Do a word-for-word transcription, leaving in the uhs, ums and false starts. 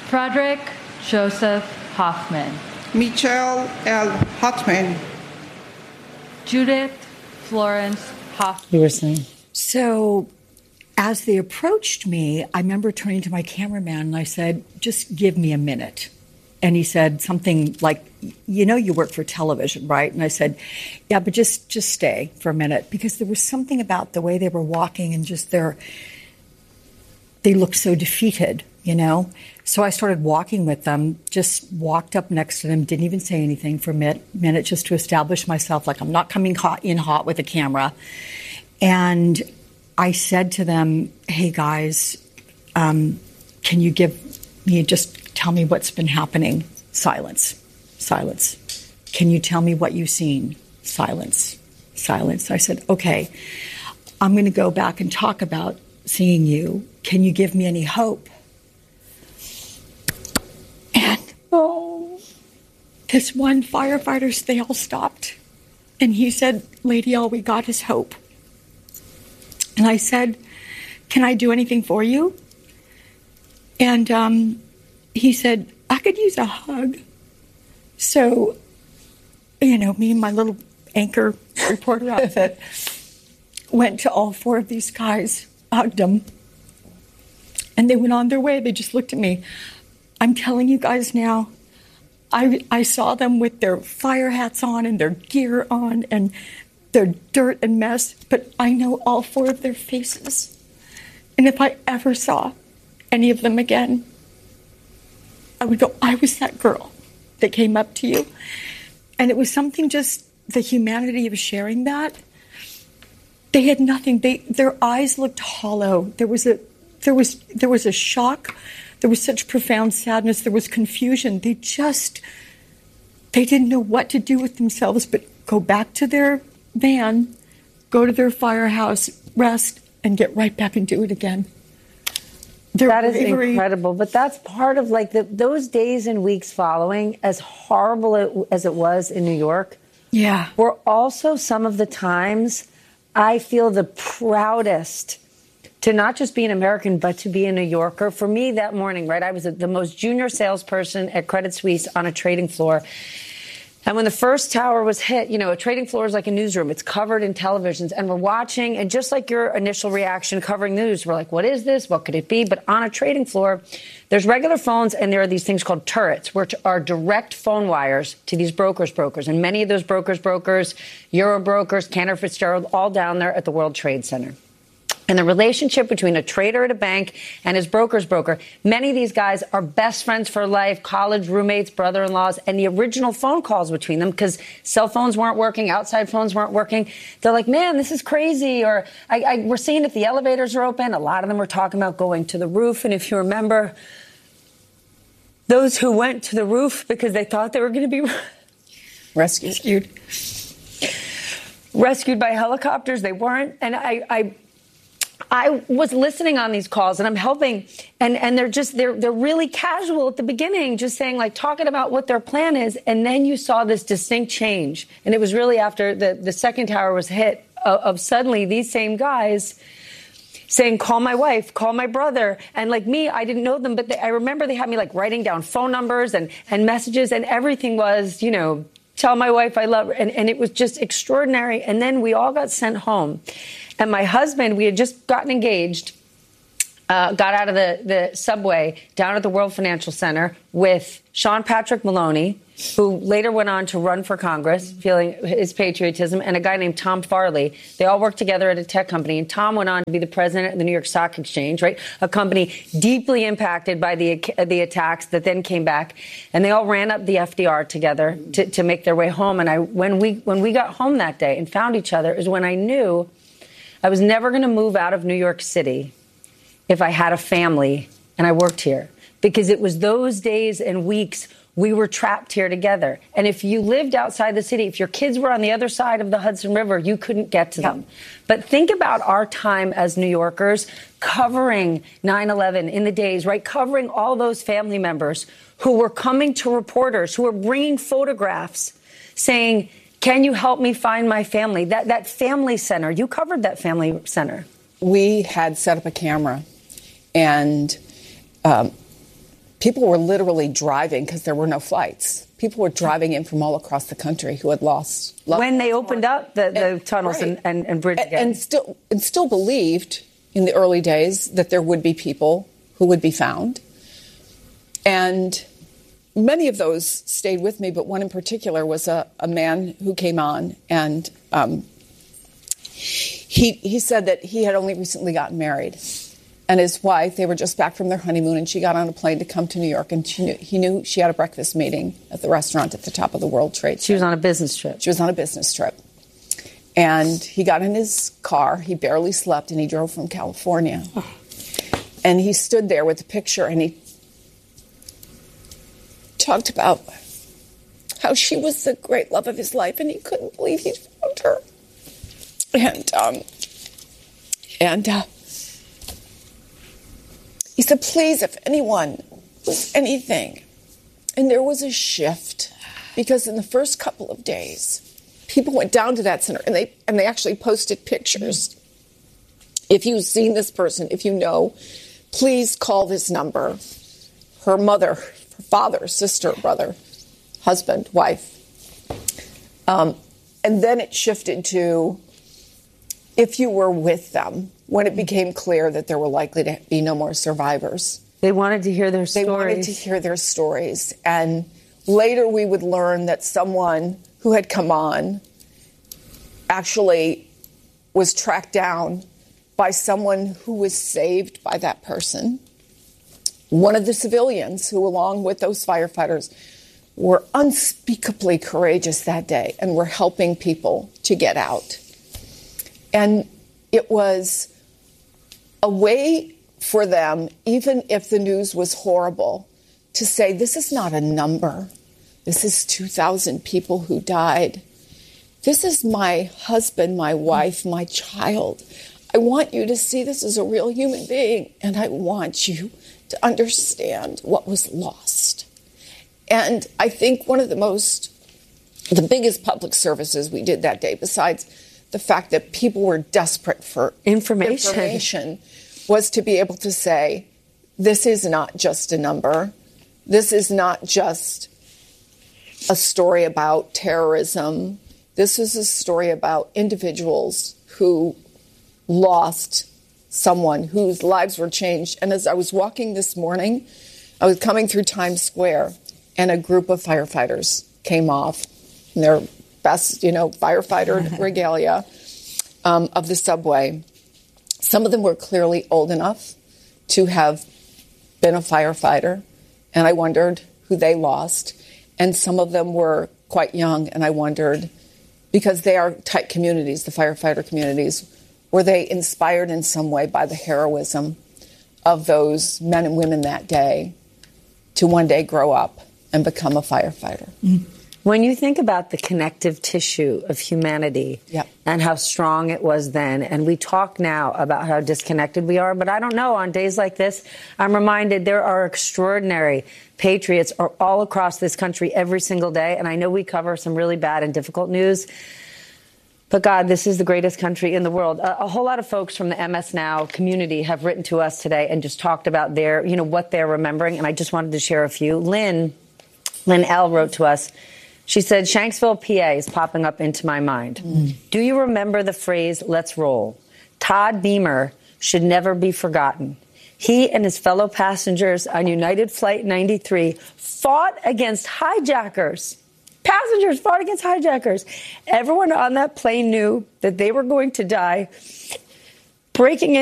Frederick Joseph Hoffman. Michelle L. Hoffman. Judith Florence Hoffman. You were saying? So as they approached me, I remember turning to my cameraman and I said, just give me a minute. And he said something like, you know, you work for television, right? And I said, yeah, but just, just stay for a minute, because there was something about the way they were walking and just their, they looked so defeated, you know? So I started walking with them, just walked up next to them, didn't even say anything for a minute, minute just to establish myself, like I'm not coming hot in hot with a camera. And I said to them, hey guys, um, can you give me, just tell me what's been happening? Silence, silence. Can you tell me what you've seen? Silence, silence. I said, okay, I'm going to go back and talk about seeing you. Can you give me any hope? And oh, this one firefighter, they all stopped. And he said, lady, all we got is hope. And I said, can I do anything for you? And um, he said, I could use a hug. So, you know, me and my little anchor reporter outfit went to all four of these guys, hugged them, and they went on their way. They just looked at me. I'm telling you guys now, I, I saw them with their fire hats on and their gear on and their dirt and mess, but I know all four of their faces. And if I ever saw any of them again, I would go, I was that girl that came up to you. And it was something, just the humanity of sharing that. They had nothing. They, their eyes looked hollow. There was a, there was, there was a shock. There was such profound sadness. There was confusion. They just, they didn't know what to do with themselves but go back to their van, go to their firehouse, rest, and get right back and do it again. Their that is bravery. Incredible. But that's part of like the, those days and weeks following, as horrible it, as it was in New York, yeah, were also some of the times I feel the proudest to not just be an American, but to be a New Yorker. For me that morning, right, I was the most junior salesperson at Credit Suisse on a trading floor. And when the first tower was hit, you know, a trading floor is like a newsroom. It's covered in televisions. And we're watching, and just like your initial reaction covering news, we're like, what is this? What could it be? But on a trading floor, there's regular phones, and there are these things called turrets, which are direct phone wires to these brokers' brokers. And many of those brokers' brokers, Euro brokers, Cantor Fitzgerald, all down there at the World Trade Center. And the relationship between a trader at a bank and his broker's broker, many of these guys are best friends for life, college roommates, brother-in-laws, and the original phone calls between them, because cell phones weren't working, outside phones weren't working. They're like, man, this is crazy. Or I, I, we're seeing if the elevators are open. A lot of them were talking about going to the roof. And if you remember, those who went to the roof because they thought they were going to be rescued, rescued by helicopters, they weren't. And I... I I was listening on these calls, and I'm helping, and, and they're just, they're, they're really casual at the beginning, just saying, like, talking about what their plan is. And then you saw this distinct change. And it was really after the, the second tower was hit of, of suddenly these same guys saying, call my wife, call my brother. And like me, I didn't know them, but they, I remember they had me like writing down phone numbers and, and messages, and everything was, you know, tell my wife I love her. And, and it was just extraordinary. And then we all got sent home. And my husband, we had just gotten engaged, uh, got out of the, the subway down at the World Financial Center with Sean Patrick Maloney, who later went on to run for Congress, feeling his patriotism, and a guy named Tom Farley. They all worked together at a tech company. And Tom went on to be the president of the New York Stock Exchange, right? A company deeply impacted by the the attacks that then came back. And they all ran up the F D R together to, to make their way home. And I, when we when we got home that day and found each other is when I knew I was never going to move out of New York City if I had a family and I worked here, because it was those days and weeks we were trapped here together. And if you lived outside the city, if your kids were on the other side of the Hudson River, you couldn't get to them. But think about our time as New Yorkers covering nine eleven in the days, right? Covering all those family members who were coming to reporters, who were bringing photographs saying, can you help me find my family? That that family center, you covered that family center. We had set up a camera, and um, people were literally driving because there were no flights. People were driving in from all across the country who had lost loved When they ones. opened up the, the And- tunnels right. and, and, and bridge and, again. and still and still believed in the early days that there would be people who would be found. And many of those stayed with me, but one in particular was a, a man who came on, and um, he he said that he had only recently gotten married. And his wife, they were just back from their honeymoon, and she got on a plane to come to New York, and she knew, he knew she had a breakfast meeting at the restaurant at the top of the World Trade Center. She was on a business trip. She was on a business trip. And he got in his car, he barely slept, and he drove from California. And he stood there with the picture, and he talked about how she was the great love of his life, and he couldn't believe he'd found her. And, um, and, uh, he said, please, if anyone was anything. And there was a shift, because in the first couple of days, people went down to that center, and they and they actually posted pictures. If you've seen this person, if you know, please call this number. Her mother, her father, sister, brother, husband, wife. Um, and then it shifted to, if you were with them, when it became clear that there were likely to be no more survivors. They wanted to hear their stories. They wanted to hear their stories. And later we would learn that someone who had come on actually was tracked down by someone who was saved by that person. One of the civilians who, along with those firefighters, were unspeakably courageous that day and were helping people to get out. And it was a way for them, even if the news was horrible, to say, this is not a number. This is two thousand people who died. This is my husband, my wife, my child. I want you to see this as a real human being, and I want you to understand what was lost. And I think one of the most, the biggest public services we did that day, besides the fact that people were desperate for Information. information, was to be able to say, this is not just a number. This is not just a story about terrorism. This is a story about individuals who lost someone whose lives were changed. And as I was walking this morning, I was coming through Times Square, and a group of firefighters came off in their best, you know, firefighter regalia um, of the subway. Some of them were clearly old enough to have been a firefighter, and I wondered who they lost. And some of them were quite young, and I wondered, because they are tight communities, the firefighter communities, were they inspired in some way by the heroism of those men and women that day to one day grow up and become a firefighter? Mm-hmm. When you think about the connective tissue of humanity Yep. and how strong it was then, and we talk now about how disconnected we are, but I don't know, on days like this, I'm reminded there are extraordinary patriots all across this country every single day, and I know we cover some really bad and difficult news, but God, this is the greatest country in the world. A, a whole lot of folks from the M S Now community have written to us today and just talked about their, you know, what they're remembering, and I just wanted to share a few. Lynn, Lynn L. wrote to us. She said, Shanksville, P A is popping up into my mind. Mm. Do you remember the phrase, let's roll? Todd Beamer should never be forgotten. He and his fellow passengers on United Flight ninety-three fought against hijackers. Passengers fought against hijackers. Everyone on that plane knew that they were going to die breaking